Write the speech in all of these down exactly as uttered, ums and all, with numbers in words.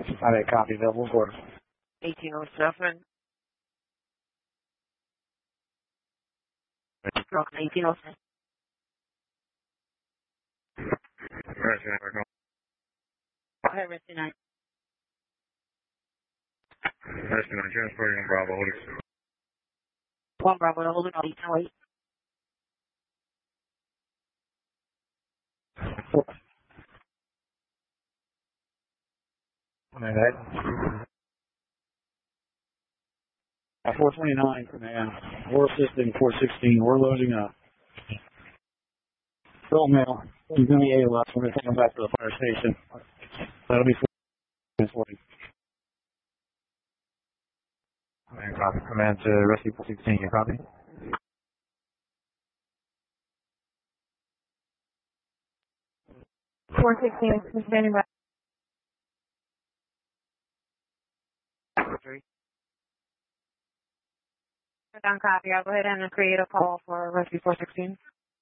I had a copy available for eighteen oh seven. eighteen oh seven. Go ahead, Rescue nine. Rescue nine, transporting on Bravo, hold it. One Bravo, hold it, eighteen oh eight. Alright. At four twenty-nine, command. We're assisting four sixteen. We're loading up. Bill mail. He's going to be A L S. We're going to take him back to the fire station. That'll be forty. Command, copy. Command to rescue four sixteen. You copy? four sixteen, standing by. Down copy. I'll go ahead and create a call for rescue four sixteen.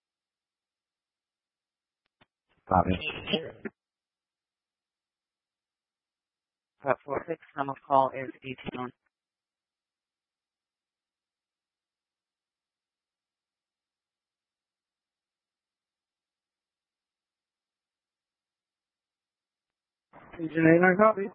Copy. Prep four six, number call is eighteen. Agent eighty-nine, copy.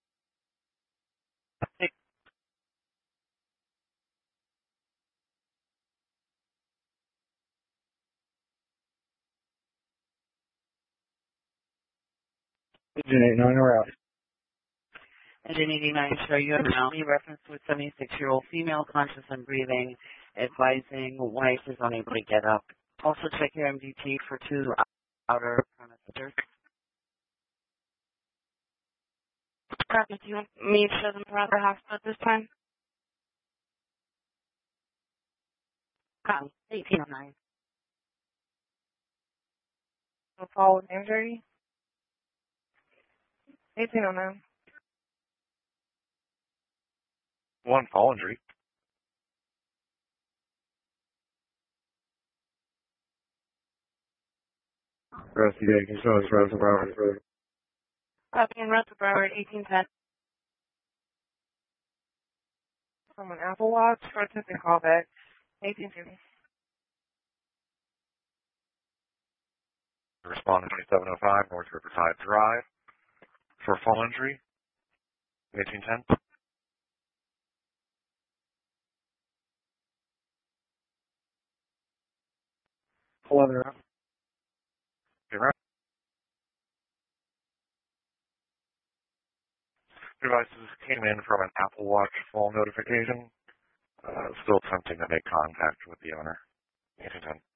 Agent eighty-nine, we're out. Agent eighty-nine, sure you have an only reference to a seventy-six-year-old female conscious and breathing, advising wife is unable to get up. Also check your M D T for two outer premises. Copy. Do you want me to show them around the hospital at this time? Copy. eighteen oh nine. No fall with injury? eighteen oh nine. One fall injury. Rescue eight, control is Rosa Broward. Copy and Russell Broward, eighteen ten. From an Apple Watch for a tipping callback. eighteen fifty. Respond to twenty-seven oh five North Riverside Drive for fall injury. eighteen ten. eleven around. Devices came in from an Apple Watch fall notification. Uh, still attempting to make contact with the owner. eighteen ten.